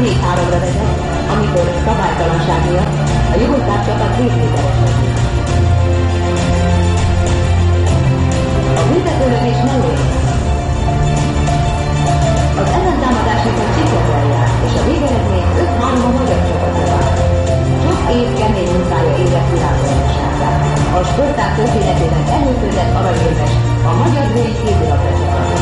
mindig 3-ra vezet, amikor szabálytalanság miatt a jugoszláv csapat részvételesnek. A büntetőlövés mellé az ellentámadásokon sikerrel jár, és a végeredmény 5-3 a magyar csapatokban. Sok év kemény munkája érett világbajnokságát. A sportág történetének előzőzett aranyérmes a magyar női kézilabda-csapat.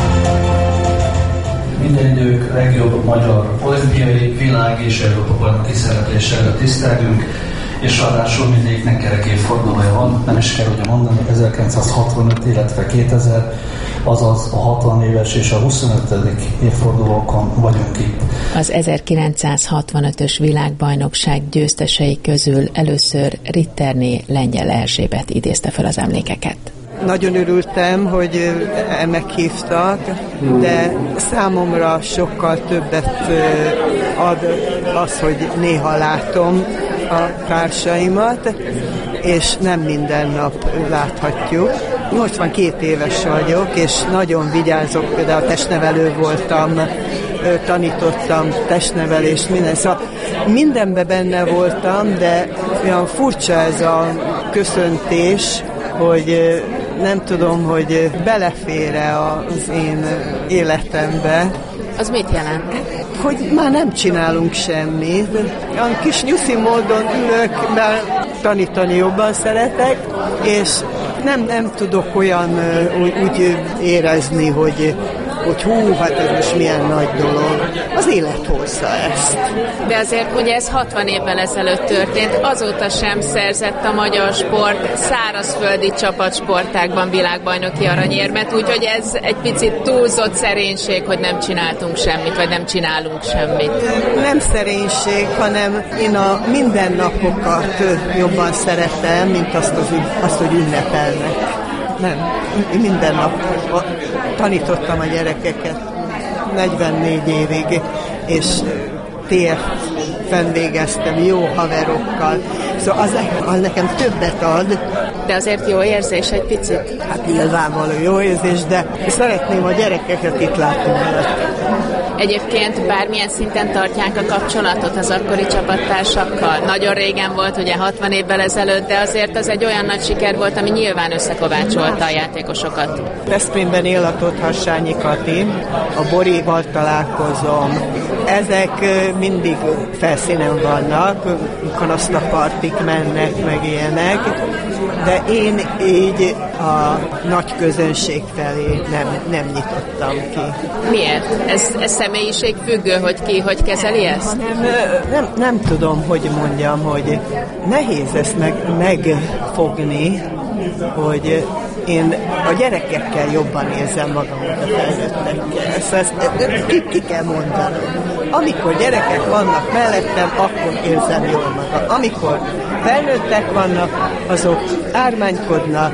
Minden idők legjobb magyar olimpiai, világ és Európa-bajnoki szerepléssel tisztelünk, és ráadásul mindegyiknek kerek évfordulója van, nem is kell ugye mondani, 1965, illetve 2000, azaz a 60 éves és a 25. évfordulókon vagyunk itt. Az 1965-ös világbajnogság győztesei közül először Ritterné Lengyel Erzsébet idézte fel az emlékeket. Nagyon örültem, hogy meghívtak, de számomra sokkal többet ad az, hogy néha látom a társaimat, és nem minden nap láthatjuk. 82 éves vagyok, és nagyon vigyázok, például testnevelő voltam, tanítottam testnevelést, minden. Szóval mindenben benne voltam, de olyan furcsa ez a köszöntés, hogy nem tudom, hogy belefér-e az én életembe. Az mit jelent? Hogy már nem csinálunk semmit. Olyan kis nyuszi módon ülök, mert tanítani jobban szeretek, és nem tudok olyan úgy érezni, hogy hú, hát ez most milyen nagy dolog. Az élet hozza ezt. De azért ugye ez 60 évvel ezelőtt történt, azóta sem szerzett a magyar sport szárazföldi csapatsportákban világbajnoki aranyérmet, úgyhogy ez egy picit túlzott szerénység, hogy nem csináltunk semmit, vagy nem csinálunk semmit. Nem szerénység, hanem én a mindennapokat jobban szeretem, mint azt, hogy ünnepelnek. Nem, minden nap tanítottam a gyerekeket 44 évig, és TF-en végeztem jó haverokkal, szóval az nekem többet ad. De azért jó érzés egy picit? Hát nyilvánvaló jó érzés, de szeretném a gyerekeket itt látni mellett. Egyébként bármilyen szinten tartják a kapcsolatot az akkori csapattársakkal? Nagyon régen volt, ugye 60 évvel ezelőtt, de azért az egy olyan nagy siker volt, ami nyilván összekovácsolta a játékosokat. Veszprémben él a Hassányi Kati, a Borival találkozom. Ezek mindig felszínen vannak, kanaszta partik mennek, meg ilyenek, de én így a nagy közönség felé nem nyitottam ki. Miért? Ez személyiségfüggő, hogy ki hogy kezeli ezt? Nem tudom, hogy mondjam, hogy nehéz ezt megfogni, hogy én a gyerekekkel jobban érzem magam, mint a felnőttekkel. Szóval ki kell mondanom. Amikor gyerekek vannak mellettem, akkor érzem jól magam. Amikor felnőttek vannak, azok ármánykodnak,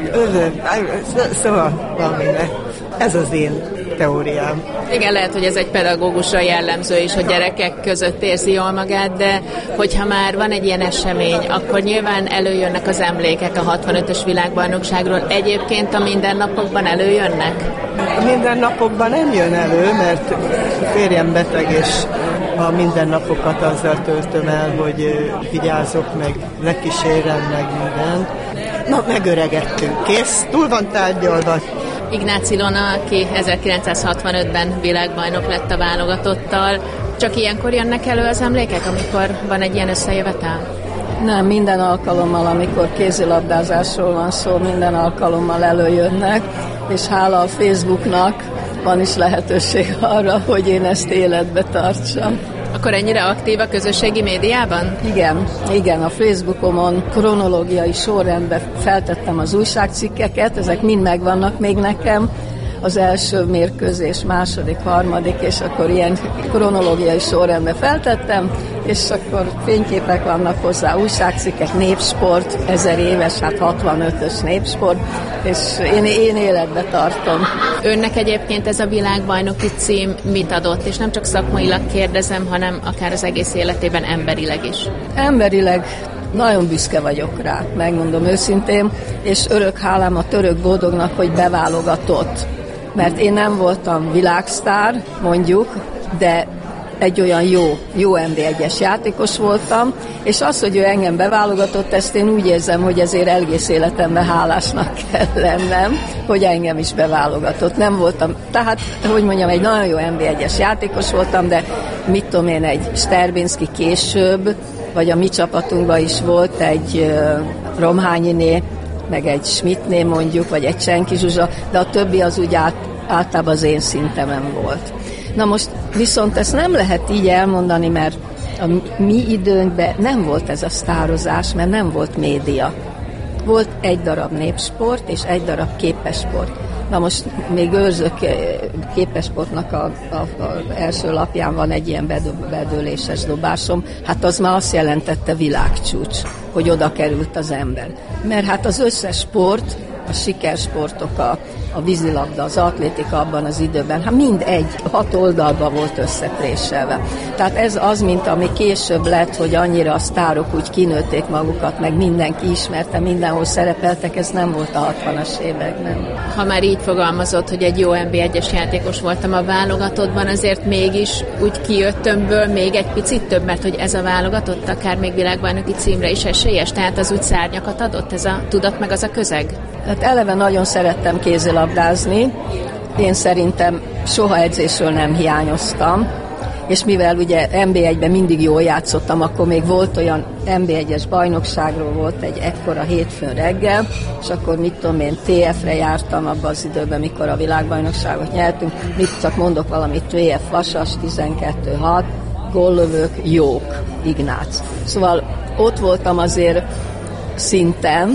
szóval valaminek. Ez az én teóriám. Igen, lehet, hogy ez egy pedagógusra jellemző is, hogy gyerekek között érzi jól magát, de hogyha már van egy ilyen esemény, akkor nyilván előjönnek az emlékek a 65-ös világbajnokságról. Egyébként a mindennapokban előjönnek? A mindennapokban nem jön elő, mert férjem beteg, és a mindennapokat azzal töltöm el, hogy vigyázok, meg lekísérem, meg minden. Na, megöregettünk, kész, túl van tárgyalva. Ignác Ilona, aki 1965-ben világbajnok lett a válogatottal. Csak ilyenkor jönnek elő az emlékek, amikor van egy ilyen összejövetel? Nem, minden alkalommal, amikor kézilabdázásról van szó, minden alkalommal előjönnek, és hála a Facebooknak van is lehetőség arra, hogy én ezt életbe tartsam. Akkor ennyire aktív a közösségi médiában? Igen, a Facebookomon kronológiai sorrendben feltettem az újságcikkeket, ezek mind megvannak még nekem, az első mérkőzés, második, harmadik, és akkor ilyen kronológiai sorrendben feltettem, és akkor fényképek vannak hozzá, újságcikkek, népsport, 1000 éves, hát 65-ös népsport, és én életbe tartom. Önnek egyébként ez a világbajnoki cím mit adott, és nem csak szakmailag kérdezem, hanem akár az egész életében emberileg is? Emberileg nagyon büszke vagyok rá, megmondom őszintén, és örök hálám a török boldognak, hogy beválogatott. Mert én nem voltam világsztár, mondjuk, de egy olyan jó NB1-es játékos voltam, és az, hogy ő engem beválogatott, ezt én úgy érzem, hogy ezért egész életemben hálásnak kell lennem, hogy engem is beválogatott. Nem voltam, tehát, hogy mondjam, egy nagyon jó NB1-es játékos voltam, de mit tudom én, egy Sterbinski később, vagy a mi csapatunkban is volt egy Romhányiné, meg egy Schmidtné mondjuk, vagy egy Csenki Zsuzsa, de a többi az úgy általában az én szintemen volt. Na most viszont ezt nem lehet így elmondani, mert a mi időnkben nem volt ez a sztározás, mert nem volt média. Volt egy darab népsport és egy darab képessport. Na most még őrzök képessportnak a első lapján van egy ilyen bedőléses dobásom, hát az már azt jelentette világcsúcs, hogy oda került az ember. Mert hát az összes sport, a sikersportok, a vízilabda, az atlétika abban az időben, hát mind 6 oldalban volt összepréselve. Tehát ez az, mint ami később lett, hogy annyira a sztárok úgy kinőtték magukat, meg mindenki ismerte, mindenhol szerepeltek, ez nem volt a 60-as években. Ha már így fogalmazott, hogy egy jó NB1-es játékos voltam a válogatottban, azért mégis úgy kijöttömből még egy picit több, mert hogy ez a válogatott akár még világbajnoki címre is esélyes, tehát az úgy szárnyakat adott, ez a tudat meg az a közeg? Hát eleve nagyon szerettem kézilabdázni, én szerintem soha edzésről nem hiányoztam, és mivel ugye NB1-ben mindig jól játszottam, akkor még volt olyan NB1-es bajnokságról volt egy ekkora hétfőn reggel, és akkor mit tudom én, TF-re jártam abban az időben, mikor a világbajnokságot nyertünk, mit csak mondok valamit, TF Vasas 12-6, góllövők jók, Ignác. Szóval ott voltam azért szinten,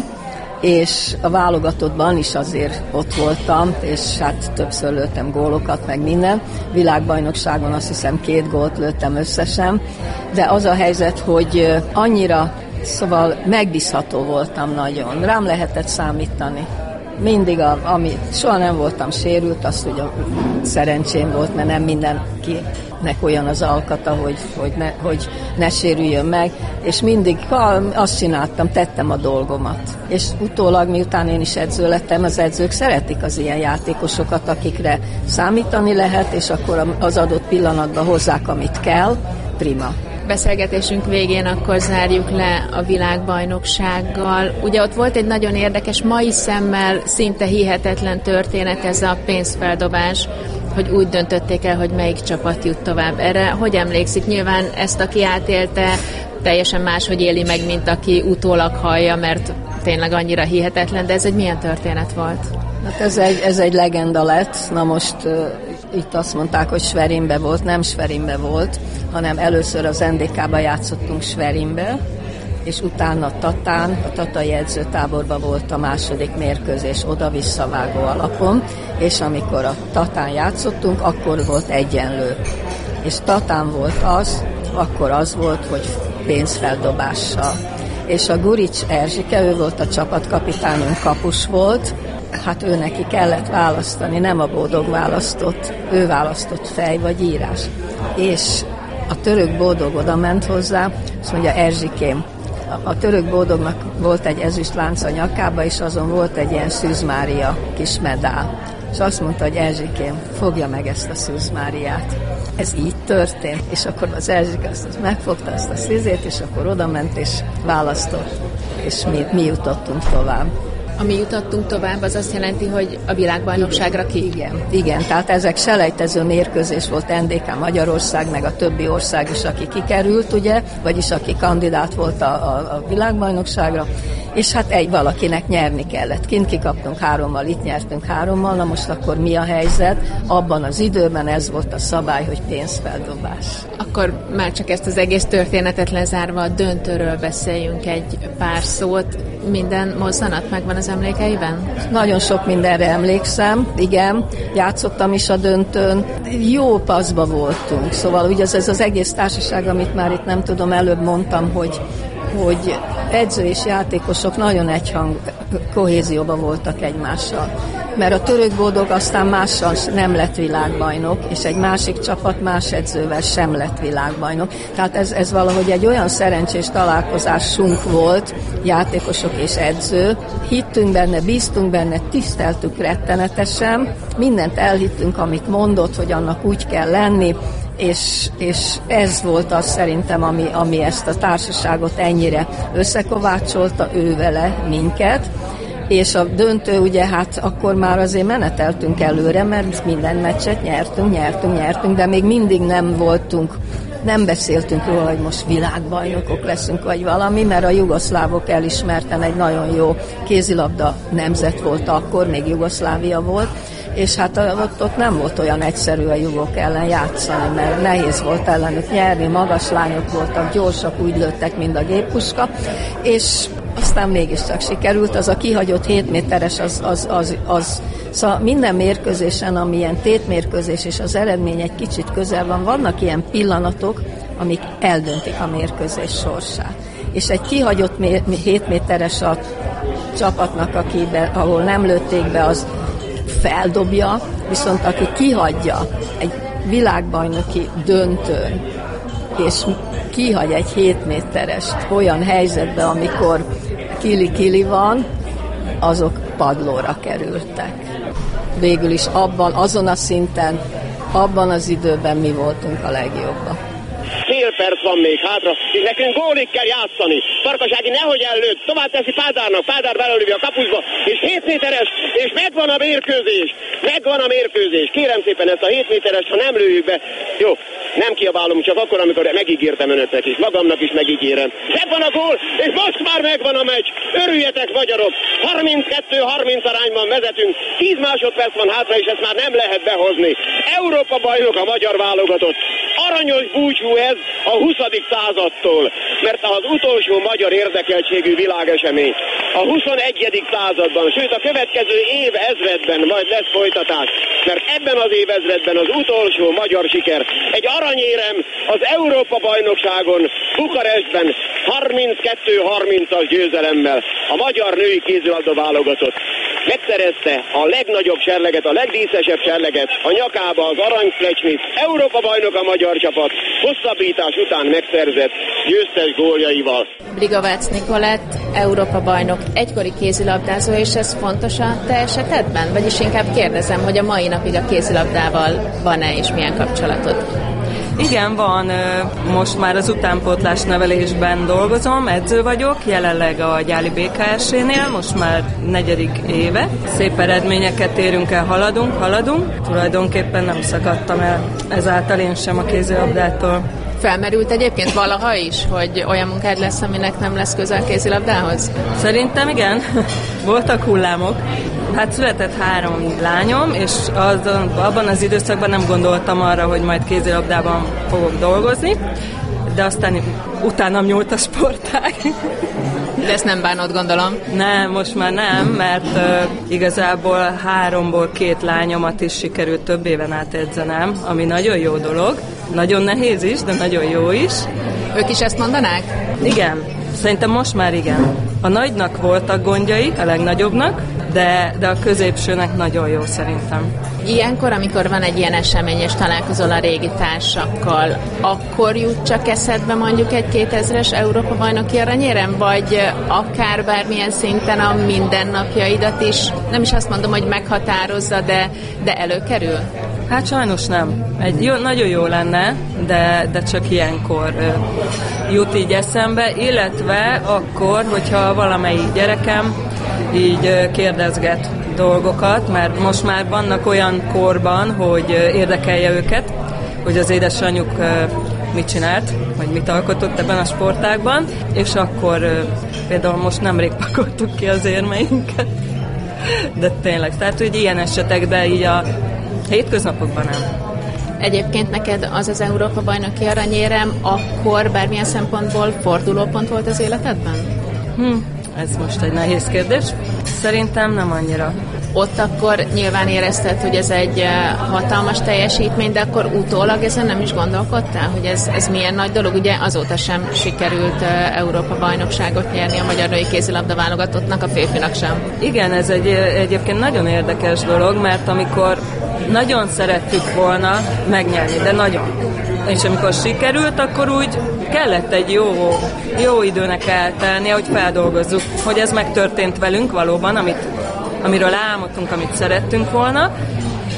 és a válogatottban is azért ott voltam, és hát többször lőttem gólokat, meg minden. Világbajnokságon azt hiszem 2 gólt lőttem összesen, de az a helyzet, hogy annyira, szóval megbízható voltam nagyon. Rám lehetett számítani. Mindig, soha nem voltam sérült, azt ugye szerencsém volt, mert nem mindenkinek olyan az alkata, hogy ne sérüljön meg, és mindig azt csináltam, tettem a dolgomat. És utólag, miután én is edző lettem, az edzők szeretik az ilyen játékosokat, akikre számítani lehet, és akkor az adott pillanatban hozzák, amit kell, prima. Beszélgetésünk végén akkor zárjuk le a világbajnoksággal. Ugye ott volt egy nagyon érdekes, mai szemmel szinte hihetetlen történet, ez a pénzfeldobás, hogy úgy döntötték el, hogy melyik csapat jut tovább. Erre hogy emlékszik? Nyilván ezt, aki átélte, teljesen máshogy éli meg, mint aki utólag hallja, mert tényleg annyira hihetetlen, de ez egy milyen történet volt? Hát ez egy legenda lett. Na most itt azt mondták, hogy Schwerinbe volt, nem Schwerinbe volt, hanem először az NDK-ba játszottunk Schwerinbe, és utána Tatán, a tatai edzőtáborban volt a második mérkőzés oda-visszavágó alapon, és amikor a Tatán játszottunk, akkor volt egyenlő. És Tatán volt akkor az volt, hogy pénzfeldobással. És a Gurics Erzsike, ő volt a csapatkapitányunk, kapus volt, hát ő neki kellett választani, nem a Bódog választott, ő választott fej vagy írás. És a török Bódog oda ment hozzá, azt mondja, Erzsikém, a török Bódognak volt egy ezüstlánc a nyakába, és azon volt egy ilyen Szűz Mária kis medál. És azt mondta, hogy Erzsikém, fogja meg ezt a Szűz Máriát. Ez így történt, és akkor az Erzsike azt megfogta ezt a szűzét, és akkor oda ment, és választott, és mi jutottunk tovább. Ami jutottunk tovább, az azt jelenti, hogy a világbajnokságra ki? Igen, tehát ezek selejtező mérkőzés volt, NDK Magyarország, meg a többi ország is, aki kikerült, ugye, vagyis aki kandidát volt a világbajnokságra, és hát valakinek nyerni kellett. Kint kikaptunk 3-mal, itt nyertünk 3-mal, na most akkor mi a helyzet? Abban az időben ez volt a szabály, hogy pénzfeldobás. Akkor már csak ezt az egész történetet lezárva a döntőről beszéljünk egy pár szót. Minden mozzanat megvan az emlékeiben? Nagyon sok mindenre emlékszem, igen, játszottam is a döntőn. Jó paszba voltunk, szóval ugye ez az egész társaság, amit már itt nem tudom, előbb mondtam, hogy edző és játékosok nagyon egyhang kohézióban voltak egymással. Mert a török Bódog aztán mással nem lett világbajnok, és egy másik csapat más edzővel sem lett világbajnok. Tehát ez valahogy egy olyan szerencsés találkozásunk volt, játékosok és edző. Hittünk benne, bíztunk benne, tiszteltük rettenetesen, mindent elhittünk, amit mondott, hogy annak úgy kell lenni, és ez volt az szerintem, ami ezt a társaságot ennyire összekovácsolta, ő vele minket, és a döntő ugye hát akkor már azért meneteltünk előre, mert minden meccset nyertünk, de még mindig nem beszéltünk róla, hogy most világbajnokok leszünk, vagy valami, mert a jugoszlávok elismerten egy nagyon jó kézilabda nemzet volt akkor, még Jugoszlávia volt, és hát ott nem volt olyan egyszerű a jugok ellen játszani, mert nehéz volt ellenük nyerni, magas lányok voltak, gyorsak, úgy lőttek, mint a géppuska, és aztán mégiscsak sikerült, az a kihagyott 7 méteres, szóval minden mérkőzésen, ami ilyen tétmérkőzés, és az eredmény egy kicsit közel van, vannak ilyen pillanatok, amik eldöntik a mérkőzés sorsát. És egy kihagyott 7 méteres a csapatnak, ahol nem lőtték be, az feldobja, viszont aki kihagyja egy világbajnoki döntőn, és kihagy egy 7 méterest olyan helyzetbe, amikor kili-kili van, azok padlóra kerültek. Végül is azon a szinten, abban az időben mi voltunk a legjobbak. Fél perc van még hátra, és nekünk gólig kell játszani. Farkasági nehogy ellőtt, tovább teszi Pádárnak, Pádár belelövi a kapuszba, és 7 méteres, és megvan a mérkőzés. Kérem szépen ezt a 7 méteres, ha nem lőjük be, jó, nem kiabálom, csak akkor, amikor megígértem önöknek is, magamnak is megígérem. Megvan a gól, és most már megvan a meccs. Örüljetek, magyarok! 32-30 arányban vezetünk, 10 másodperc van hátra, és ezt már nem lehet behozni. Európa bajnok a magyar válogatott. Aranyos búcsú ez a 20. századtól, mert az utolsó magyar érdekeltségű világesemény. A 21. században, sőt a következő évezredben majd lesz folytatás, mert ebben az évezredben az utolsó magyar siker. Egy aranyérem az Európa-bajnokságon Bukarestben 32-30-as győzelemmel a magyar női kézilabda válogatott megszerezte a legnagyobb serleget, a legdíszesebb serleget, a nyakába az aranyflecsnit. Európa-bajnok a magyar csapat, hosszabbítás után megszerzett győztes góljaival. Brigovác Nikolett, Európa-bajnok, egykori kézilabdázó, és ez fontos a te esetedben? Vagyis inkább kérdezem, hogy a mai napig a kézilabdával van-e és milyen kapcsolatod? Igen, van. Most már az utánpótlás nevelésben dolgozom, edző vagyok, jelenleg a Gyáli BKS-nél, most már 4. éve. Szép eredményeket érünk el, haladunk. Tulajdonképpen nem szakadtam el ezáltal én sem a kézilabdától. Felmerült egyébként valaha is, hogy olyan munkád lesz, aminek nem lesz közel kézilabdához? Szerintem igen. Voltak hullámok. Hát született 3 lányom, és abban az időszakban nem gondoltam arra, hogy majd kézilabdában fogok dolgozni, de aztán utánam nyúlt a sportág. De ezt nem bánod, gondolom? Nem, most már nem, mert igazából 3-ból 2 lányomat is sikerült több éven át edzenem, ami nagyon jó dolog. Nagyon nehéz is, de nagyon jó is. Ők is ezt mondanák? Igen, szerintem most már igen. A nagynak voltak gondjai, a legnagyobbnak, de a középsőnek nagyon jó szerintem. Ilyenkor, amikor van egy ilyen esemény, és találkozol a régi társakkal, akkor jut csak eszedbe mondjuk egy 2000-es Európa-bajnoki aranyérem, vagy akár bármilyen szinten a mindennapjaidat is, nem is azt mondom, hogy meghatározza, de előkerül? Hát sajnos nem. Nagyon jó lenne, de csak ilyenkor jut így eszembe, illetve akkor, hogyha valamelyik gyerekem így kérdezget dolgokat, mert most már vannak olyan korban, hogy érdekelje őket, hogy az édesanyjuk mit csinált, vagy mit alkotott ebben a sportágban, és akkor például most nemrég pakoltuk ki az érmeinket, de tényleg, tehát hogy ilyen esetekben így a hétköznapokban nem. Egyébként neked az Európa-bajnoki aranyérem akkor bármilyen szempontból fordulópont volt az életedben? Ez most egy nehéz kérdés. Szerintem nem annyira. Ott akkor nyilván érezted, hogy ez egy hatalmas teljesítmény, de akkor utólag ezen nem is gondolkodtál, hogy ez milyen nagy dolog? Ugye azóta sem sikerült Európa-bajnokságot nyerni a magyar női kézilabda válogatottnak, a férfinak sem. Igen, ez egyébként nagyon érdekes dolog, mert amikor nagyon szerettük volna megnyerni, de nagyon. És amikor sikerült, akkor úgy kellett egy jó időnek eltelnie, hogy feldolgozzuk, hogy ez megtörtént velünk valóban, amiről álmodtunk, amit szerettünk volna,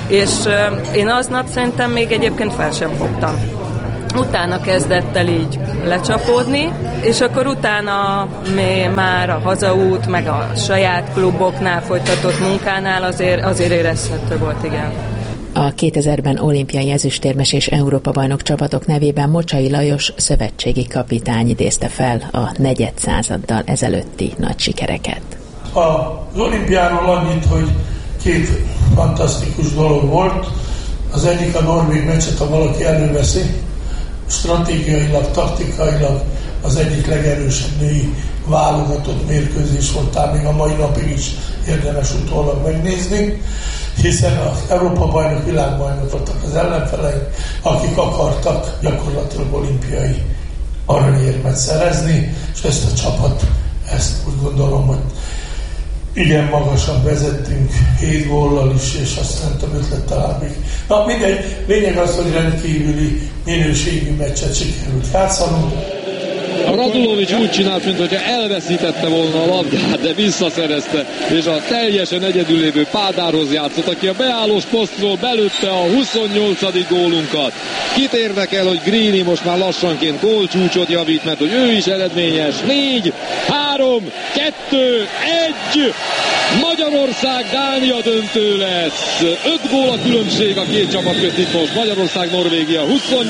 és én aznap szerintem még egyébként fel sem fogtam. Utána kezdett el így lecsapódni, és akkor utána már a hazaút, meg a saját kluboknál folytatott munkánál azért érezhető volt, igen. A 2000-ben olimpiai ezüstérmes és Európa-bajnok csapatok nevében Mocsai Lajos szövetségi kapitány idézte fel a negyed századdal ezelőtti nagy sikereket. Az olimpiáról annyit, hogy két fantasztikus dolog volt. Az egyik a norvég meccset, ha valaki előveszi, stratégiailag, taktikailag az egyik legerősebb női válogatott mérkőzés volt, még a mai napig is érdemes utólag megnézni, hiszen az Európa-bajnok, világbajnok voltak az ellenfeleink, akik akartak gyakorlatilag olimpiai aranyérmet szerezni, és ezt a csapat, ezt úgy gondolom, hogy igen magasan vezettünk 7 góllal is, és azt nem tudom, 5 lett talán még. Na mindegy, lényeg az, hogy rendkívüli minőségű meccset sikerült játszanunk. A Radulovics úgy csinált, mintha elveszítette volna a labdát, de visszaszerezte, és a teljesen egyedül lévő Pádárhoz játszott, aki a beállós posztról belőtte a 28. gólunkat. Kit érdekel, hogy Greely most már lassanként gólcsúcsot javít, mert hogy ő is eredményes. 4, 3, 2, 1... Magyarország Dánia döntő lesz. 5 gól a különbség a két csapat között itt most. Magyarország-Norvégia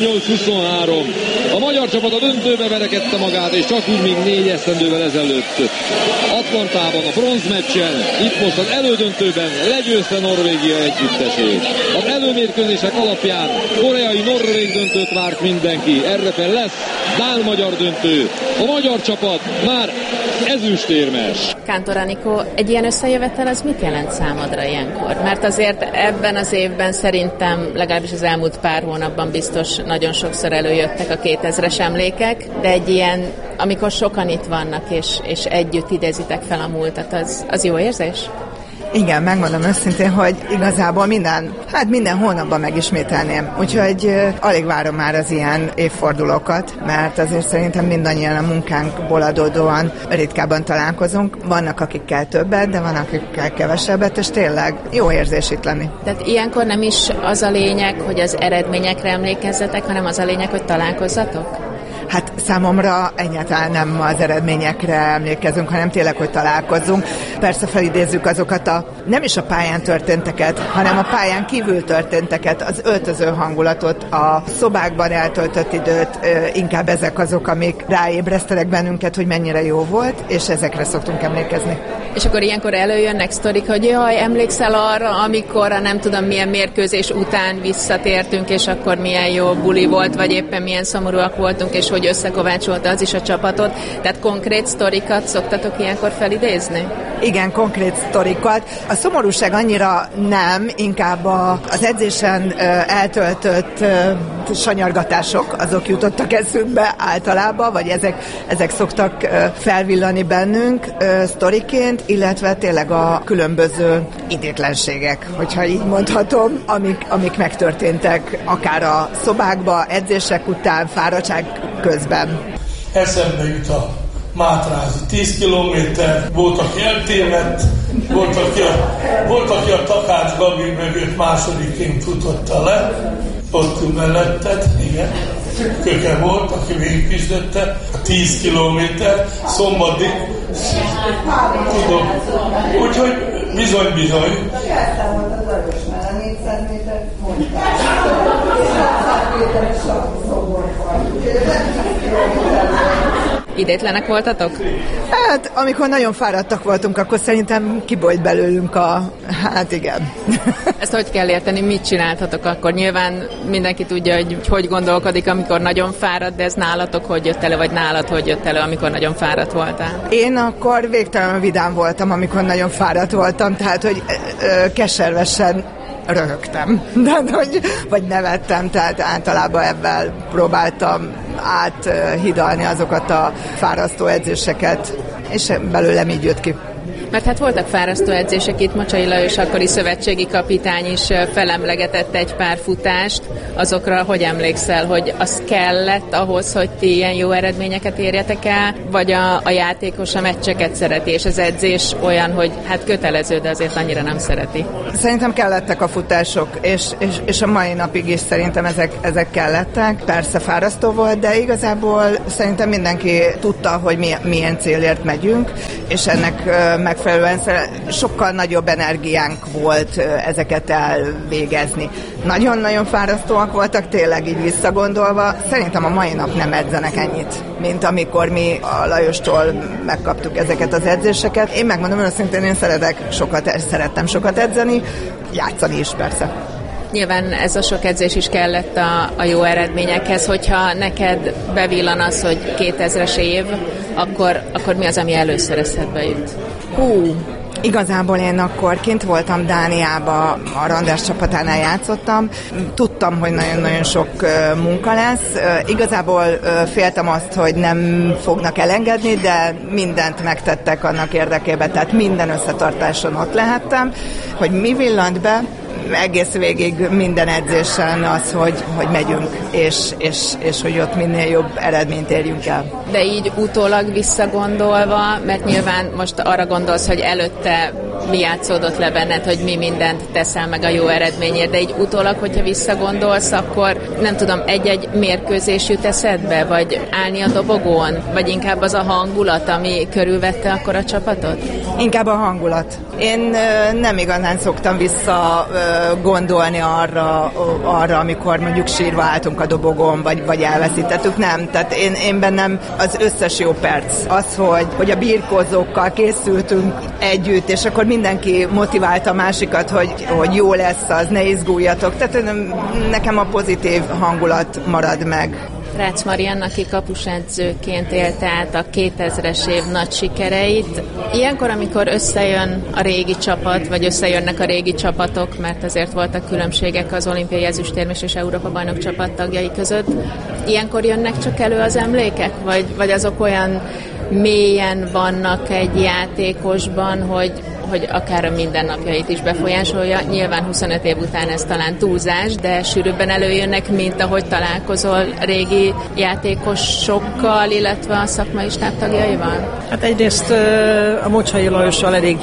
28-23. A magyar csapat a döntőbe verekedte magát, és csak úgy még 4 esztendővel ezelőtt. Atlantában a bronzmeccsen, itt most az elődöntőben legyőzte Norvégia együttesét. Az előmérkőzések alapján koreai-norvég döntőt várt mindenki. Erre lesz dán-magyar döntő. A magyar csapat már ezüstérmes. Kántor Anikó, egy ilyen összejövetel az mit jelent számodra ilyenkor? Mert azért ebben az évben szerintem, legalábbis az elmúlt pár hónapban biztos nagyon sokszor előjöttek a 2000-es emlékek, de egy ilyen, amikor sokan itt vannak és együtt idézitek fel a múltat, az jó érzés? Igen, megmondom őszintén, hogy igazából minden hónapban megismételném. Úgyhogy alig várom már az ilyen évfordulókat, mert azért szerintem mindannyian a munkánkból adódóan ritkábban találkozunk. Vannak akikkel többet, de van akikkel kevesebbet, és tényleg jó érzés itt lenni. Tehát ilyenkor nem is az a lényeg, hogy az eredményekre emlékezzetek, hanem az a lényeg, hogy találkozzatok? Hát számomra egyáltalán nem az eredményekre emlékezünk, hanem tényleg, hogy találkozzunk. Persze felidézzük azokat nem is a pályán történteket, hanem a pályán kívül történteket, az öltöző hangulatot, a szobákban eltöltött időt, inkább ezek azok, amik ráébresztenek bennünket, hogy mennyire jó volt, és ezekre szoktunk emlékezni. És akkor ilyenkor előjönnek sztorik, hogy jaj, emlékszel arra, amikor a nem tudom milyen mérkőzés után visszatértünk, és akkor milyen jó buli volt, vagy éppen milyen szomorúak voltunk, és hogy összekovácsolta az is a csapatot. Tehát konkrét sztorikat szoktatok ilyenkor felidézni? Igen, konkrét sztorikat. A szomorúság annyira nem, inkább az edzésen eltöltött sanyargatások, azok jutottak eszünkbe általában, vagy ezek szoktak felvillani bennünk sztoriként, illetve tényleg a különböző idétlenségek, hogyha így mondhatom, amik megtörténtek akár a szobákba, edzések után, fáradtság közben. Eszembe jut a Mátrázi 10 kilométer, volt, aki eltévedt, volt, aki a Takács Gabi mögött másodiként futotta le, ott melletted, igen, Köke volt, aki végigküzdötte, a 10 kilométer, szombatig, tudom, úgyhogy bizony. Idétlenek voltatok? Hát, amikor nagyon fáradtak voltunk, akkor szerintem kibolyt belőlünk igen. Ezt hogy kell érteni, mit csináltatok akkor? Nyilván mindenki tudja, hogy gondolkodik, amikor nagyon fáradt, de ez nálatok hogy jött elő, vagy nálad hogy jött elő, amikor nagyon fáradt voltál? Én akkor végtelenül vidám voltam, amikor nagyon fáradt voltam, tehát, hogy keservesen röhögtem, vagy nevettem, tehát általában ebben próbáltam áthidalni azokat a fárasztó edzéseket, és belőlem így jött ki. Mert hát voltak fárasztó edzések, itt Mocsai Lajos akkori szövetségi kapitány is felemlegetett egy pár futást. Azokra hogy emlékszel, hogy az kellett ahhoz, hogy ti ilyen jó eredményeket érjetek el, vagy a játékos a meccseket szereti, és az edzés olyan, hogy hát kötelező, de azért annyira nem szereti? Szerintem kellettek a futások, és a mai napig is szerintem ezek kellettek. Persze fárasztó volt, de igazából szerintem mindenki tudta, hogy milyen célért megyünk, és ennek megfelelően sokkal nagyobb energiánk volt ezeket elvégezni. Nagyon-nagyon fárasztóak voltak, tényleg így visszagondolva. Szerintem a mai nap nem edzenek ennyit, mint amikor mi a Lajostól megkaptuk ezeket az edzéseket. Én megmondom őszintén, én szerettem sokat edzeni, játszani is persze. Nyilván ez a sok edzés is kellett a jó eredményekhez, hogyha neked bevillan az, hogy 2000-es év, akkor mi az, ami először eszedbe jut? Igazából én akkor kint voltam Dániába, a Randers csapatánál játszottam. Tudtam, hogy nagyon-nagyon sok munka lesz. Igazából féltem azt, hogy nem fognak elengedni, de mindent megtettek annak érdekében, tehát minden összetartáson ott lehettem. Hogy mi villant be, egész végig minden edzésen az, hogy megyünk, és hogy ott minél jobb eredményt érjünk el. De így utólag visszagondolva, mert nyilván most arra gondolsz, hogy előtte mi játszódott le benned, hogy mi mindent teszel meg a jó eredményért, de így utólag, hogyha visszagondolsz, akkor nem tudom, egy-egy mérkőzés jut eszedbe, vagy állni a dobogón, vagy inkább az a hangulat, ami körülvette akkor a csapatot? Inkább a hangulat. Én nem igazán szoktam vissza gondolni arra, amikor mondjuk sírva álltunk a dobogón, vagy elveszítettük, nem. Tehát én bennem az összes jó perc. Az, hogy a birkózókkal készültünk együtt, és akkor mindenki motiválta a másikat, hogy jó lesz az, ne izguljatok. Tehát nekem a pozitív hangulat marad meg. Rácz Marianna, aki kapusedzőként élte át a 2000-es év nagy sikereit. Ilyenkor, amikor összejön a régi csapat, vagy összejönnek a régi csapatok, mert azért voltak különbségek az olimpiai ezüstérmes és Európa-bajnok csapattagjai között, ilyenkor jönnek csak elő az emlékek? Vagy azok olyan mélyen vannak egy játékosban, hogy akár a mindennapjait is befolyásolja. Nyilván 25 év után ez talán túlzás, de sűrűbben előjönnek, mint ahogy találkozol régi játékosokkal, illetve a szakmai stábtagjaival? Hát egyrészt a Mocsai Lajossal elég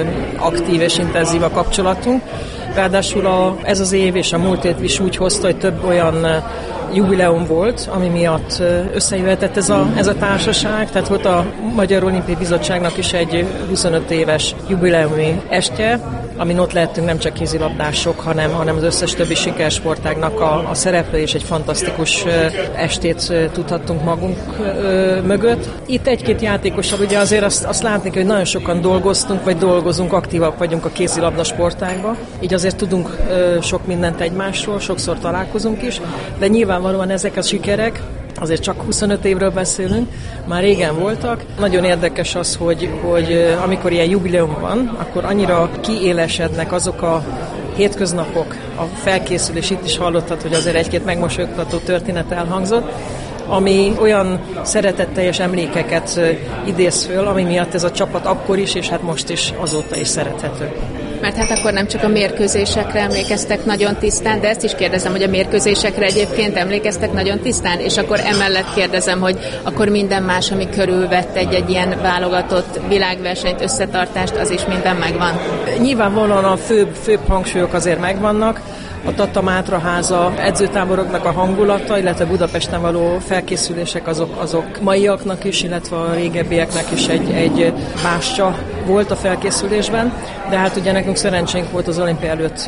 aktív és intenzív a kapcsolatunk. Ráadásul ez az év és a múlt év is úgy hozta, hogy több olyan jubileum volt, ami miatt összejöhetett ez a társaság, tehát volt a Magyar Olimpiai Bizottságnak is egy 25 éves jubileumi estje, amin ott lehetünk nem csak kézilabdások, hanem az összes többi sikersportágnak a szereplői, és egy fantasztikus estét tudhattunk magunk mögött. Itt egy-két játékossal ugye azért azt látni kell, hogy nagyon sokan dolgoztunk, vagy dolgozunk, aktívak vagyunk a kézilabda sportágban, így azért tudunk sok mindent egymásról, sokszor találkozunk is, de nyilvánvalóan ezek a sikerek, azért csak 25 évről beszélünk, már régen voltak. Nagyon érdekes az, hogy amikor ilyen jubileum van, akkor annyira kiélesednek azok a hétköznapok, a felkészülés, itt is hallottad, hogy azért egy-két megmosolyogtató történet elhangzott, ami olyan szeretetteljes emlékeket idéz föl, ami miatt ez a csapat akkor is, és hát most is azóta is szerethető. Mert hát akkor nem csak a mérkőzésekre emlékeztek nagyon tisztán, de ezt is kérdezem, hogy a mérkőzésekre egyébként emlékeztek nagyon tisztán, és akkor emellett kérdezem, hogy akkor minden más, ami körülvett egy ilyen válogatott világversenyt, összetartást, az is minden megvan? Nyilvánvalóan a főbb hangsúlyok azért megvannak. A Tata Mátra háza edzőtáboroknak a hangulata, illetve Budapesten való felkészülések azok maiaknak is, illetve a régebbieknek is egy máscsa volt a felkészülésben, de hát ugye nekünk szerencsénk volt az olimpia előtt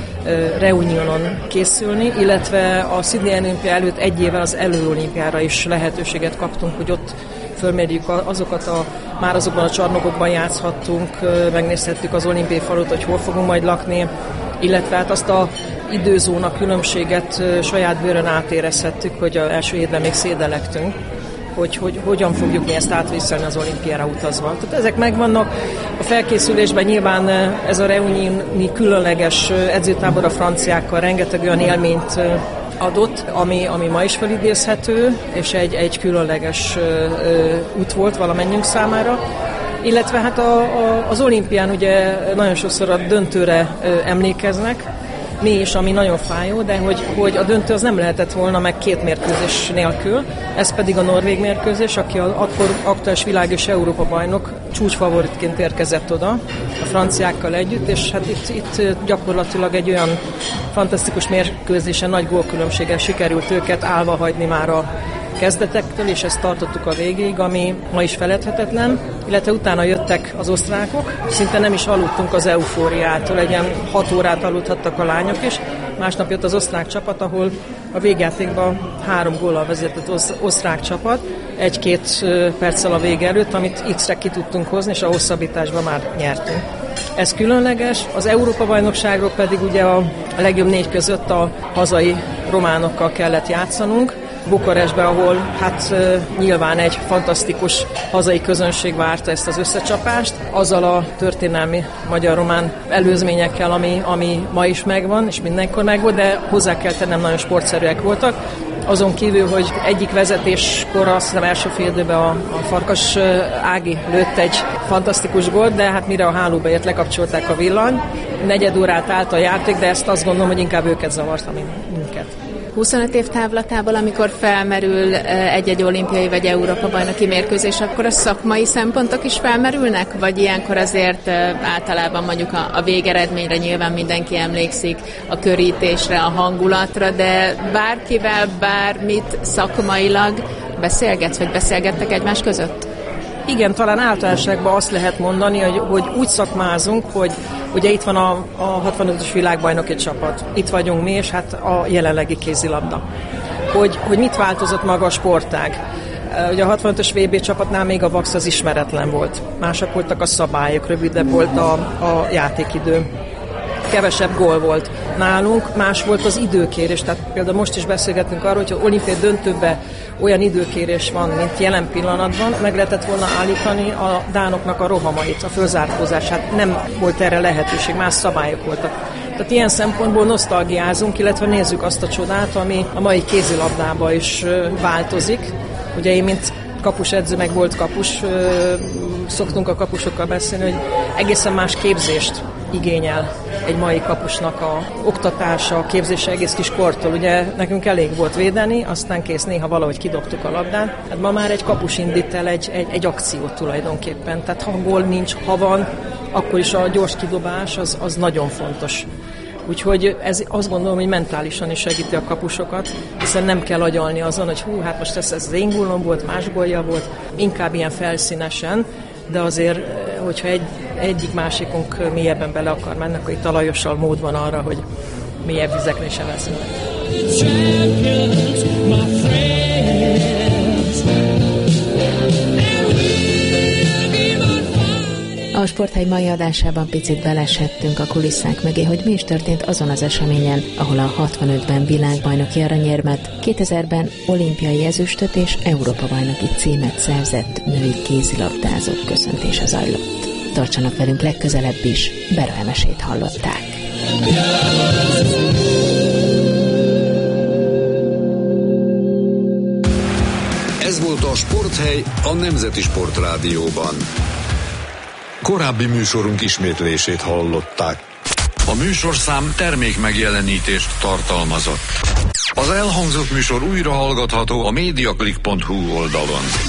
reunionon készülni, illetve a Sydney olimpia előtt egy évvel az előolimpiára is lehetőséget kaptunk, hogy ott fölmérjük azokat már azokban a csarnokokban játszhattunk, megnézhettük az olimpiai falut, hogy hol fogunk majd lakni, illetve hát azt a időzóna különbséget saját bőrön átérezhettük, hogy az első évben még szédelegtünk, hogy hogyan fogjuk mi ezt átvészelni az olimpiára utazva. Tehát ezek megvannak. A felkészülésben nyilván ez a reunioni különleges edzőtábor a franciákkal rengeteg olyan élményt adott, ami ma is felidézhető, és egy különleges út volt valamennyünk számára. Illetve hát az olimpián ugye nagyon sokszor a döntőre emlékeznek, mi is, ami nagyon fájó, de hogy a döntő az nem lehetett volna meg 2 mérkőzés nélkül, ez pedig a norvég mérkőzés, aki akkor aktuális világ és Európa bajnok csúcsfavoritként érkezett oda, a franciákkal együtt, és hát itt gyakorlatilag egy olyan fantasztikus mérkőzésen nagy gólkülönbséggel sikerült őket állva hagyni már a kezdetektől, és ezt tartottuk a végéig, ami ma is feledhetetlen, illetve utána jöttek az osztrákok, szinte nem is aludtunk az eufóriától, egy ilyen 6 órát aludhattak a lányok is, másnap jött az osztrák csapat, ahol a végjátékban 3 góllal vezetett osztrák csapat, 1-2 perccel a vége előtt, amit X-re ki tudtunk hozni, és a hosszabbításban már nyertünk. Ez különleges, az Európa-bajnokságról pedig ugye a legjobb 4 között a hazai románokkal kellett játszanunk, Bukarestbe, ahol hát nyilván egy fantasztikus hazai közönség várta ezt az összecsapást, azzal a történelmi magyar-román előzményekkel, ami ma is megvan, és mindenkor megvolt, de hozzá kell tennem, nagyon sportszerűek voltak. Azon kívül, hogy egyik vezetéskor, azt hiszem első fél időben a Farkas Ági lőtt egy fantasztikus gólt, de hát mire a hálóba ért, lekapcsolták a villany. 4 órát állt a játék, de ezt azt gondolom, hogy inkább őket zavarta, mint minket. 25 év távlatából, amikor felmerül egy-egy olimpiai vagy Európa-bajnoki mérkőzés, akkor a szakmai szempontok is felmerülnek? Vagy ilyenkor azért általában mondjuk a végeredményre nyilván mindenki emlékszik, a körítésre, a hangulatra, de bárkivel bármit szakmailag beszélgetsz, vagy beszélgettek egymás között? Igen, talán általánosságban azt lehet mondani, hogy úgy szakmázunk, hogy ugye itt van a 65-ös világbajnoki csapat, itt vagyunk mi, és hát a jelenlegi kézilabda. Hogy mit változott maga a sportág? Ugye a 65-ös VB csapatnál még a VAX az ismeretlen volt. Másak voltak a szabályok, rövidebb volt a játékidő. Kevesebb gól volt nálunk, más volt az időkérés, tehát például most is beszélgetünk arról, hogy olimpiai döntőben olyan időkérés van, mint jelen pillanatban, meg lehetett volna állítani a dánoknak a rohamait, a fölzárkózását, nem volt erre lehetőség, más szabályok voltak. Tehát ilyen szempontból nosztalgiázunk, illetve nézzük azt a csodát, ami a mai kézilabdában is változik. Ugye én, mint kapusedző, meg volt kapus, szoktunk a kapusokkal beszélni, hogy egészen más képzést igényel egy mai kapusnak a oktatása, a képzése egész kis kortól. Ugye nekünk elég volt védeni, aztán kész, néha valahogy kidobtuk a labdát. Hát ma már egy kapus indít el egy akciót tulajdonképpen. Tehát ha gól nincs, ha van, akkor is a gyors kidobás az nagyon fontos. Úgyhogy ez azt gondolom, hogy mentálisan is segíti a kapusokat, hiszen nem kell agyalni azon, hogy hát most ez az én gólom volt, más gólja volt, inkább ilyen felszínesen, de azért, hogyha egyik másikunk mélyebben bele akar menni, akkor itt talajossal mód van arra, hogy mélyebb vizekre is elveszünk. A Sporthegy mai adásában picit belesettünk a kulisszák mögé, hogy mi is történt azon az eseményen, ahol a 65-ben világbajnoki aranyérmet, 2000-ben olimpiai ezüstöt és Európa-bajnoki címet szerzett női kézilabdázók köszöntése zajlott. Tartsanak velünk legközelebb is, Bera Emesét hallották. Ez volt a Sporthely a Nemzeti Sportrádióban. Korábbi műsorunk ismétlését hallották. A műsorszám termékmegjelenítést tartalmazott. Az elhangzott műsor újra hallgatható a mediaclick.hu oldalon.